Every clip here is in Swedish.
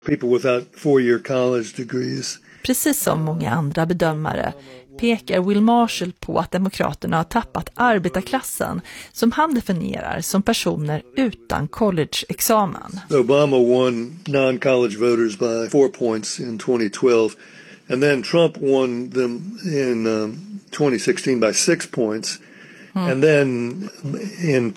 People without four-year college degrees. Precis som många andra bedömare pekar Will Marshall på att demokraterna har tappat arbetarklassen som han definierar som personer utan college-examen. Obama won non-college voters by 4 points in 2012, and then Trump won them in 2016 by 6 points. And then in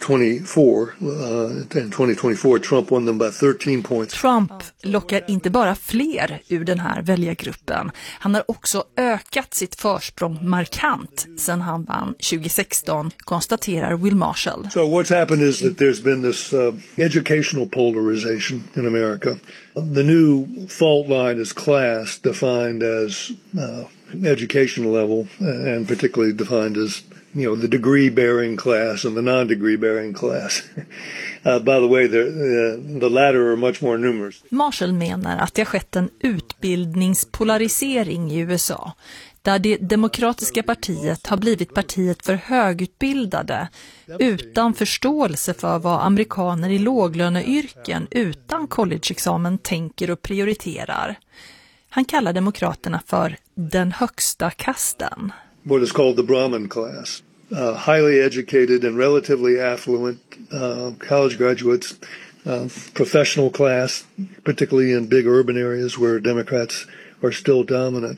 2024, Trump won them by 13 points. Trump lockar inte bara fler ur den här väljargruppen. Han har också ökat sitt försprång markant sedan han vann 2016, konstaterar Will Marshall. So what's happened is that there's been this educational polarization in America. The new fault line is class, defined as educational level, and particularly defined as the degree-bearing class and the non-degree-bearing class. By the way, the latter are much more numerous. Marshall menar att det har skett en utbildningspolarisering i USA, där det demokratiska partiet har blivit partiet för högutbildade, utan förståelse för vad amerikaner i låglöneyrken utan collegeexamen tänker och prioriterar. Han kallar demokraterna för den högsta kasten. What is called the Brahmin class. Highly educated and relatively affluent college graduates, professional class, particularly in big urban areas where Democrats are still dominant.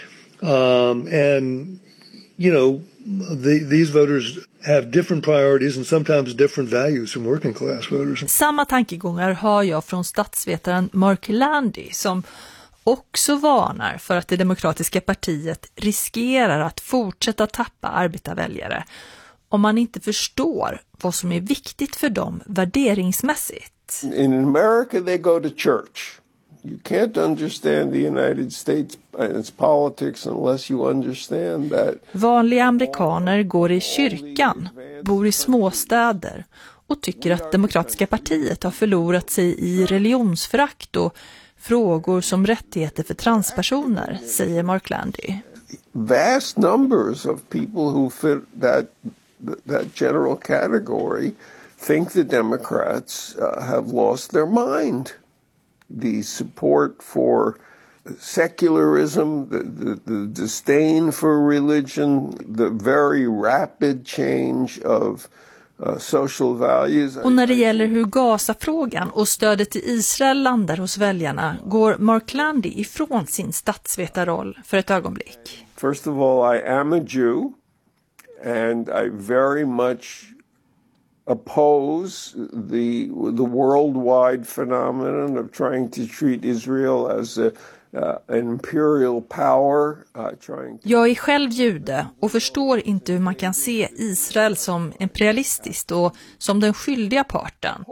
These voters have different priorities and sometimes different values from working class voters. Samma tankegångar har jag från statsvetaren Mark Landy, som också varnar för att det demokratiska partiet riskerar att fortsätta tappa arbetarväljare om man inte förstår vad som är viktigt för dem värderingsmässigt. In America they go to church. You can't understand the United States and its politics unless you understand that. Vanliga amerikaner går i kyrkan, bor i småstäder och tycker att demokratiska partiet har förlorat sig i religionsförakt och frågor som rättigheter för transpersoner, säger Mark Landy. Vast numbers of people who fit that general category think the Democrats have lost their mind. The support for secularism, the disdain for religion, the very rapid change of social values. Och när det gäller hur Gaza-frågan och stödet till Israel landar hos väljarna går Mark Landy ifrån sin statsvetarroll för ett ögonblick. First of all, I am a Jew and I very much oppose the worldwide phenomenon of trying to treat Israel as an imperial power. Jag är själv jude och förstår inte hur man kan se Israel som imperialistiskt och som den skyldiga parten.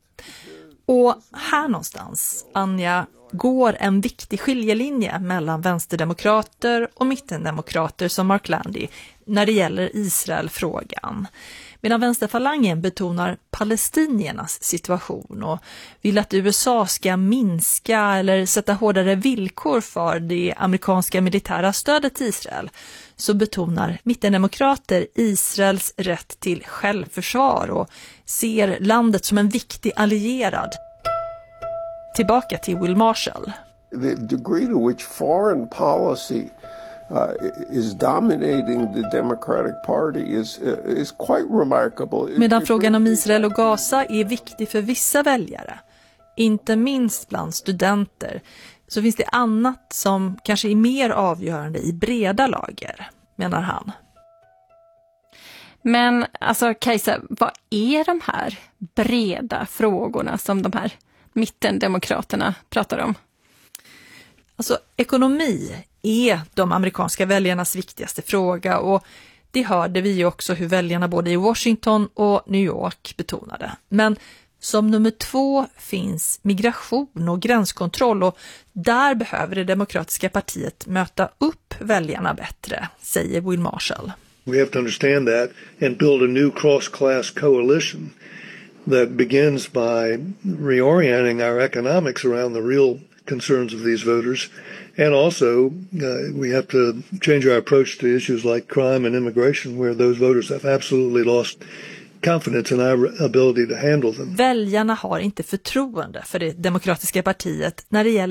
Och här någonstans, Anja, går en viktig skiljelinje mellan vänsterdemokrater och mittendemokrater som Mark Landy när det gäller Israel-frågan. Medan vänsterfalangen betonar palestiniernas situation och vill att USA ska minska eller sätta hårdare villkor för det amerikanska militära stödet till Israel, så betonar mittendemokrater Israels rätt till självförsvar och ser landet som en viktig allierad. Tillbaka till Will Marshall. The degree to which foreign policy is dominating the Democratic Party is quite remarkable. Medan frågan om Israel och Gaza är viktig för vissa väljare, inte minst bland studenter, så finns det annat som kanske är mer avgörande i breda lager, menar han. Men alltså Kajsa, vad är de här breda frågorna som de här mittendemokraterna pratar om? Alltså ekonomi är de amerikanska väljarnas viktigaste fråga, och det hörde vi ju också hur väljarna både i Washington och New York betonade. Men som nummer 2 finns migration och gränskontroll, och där behöver det demokratiska partiet möta upp väljarna bättre, säger Will Marshall. We have to understand that and build a new cross-class coalition that begins by reorienting our economics around the real concerns of these voters. And also, we have to change our approach to issues like crime and immigration, where those voters have absolutely lost confidence in our ability to handle them. Väljarna har inte förtroende för det demokratiska partiet när det gäller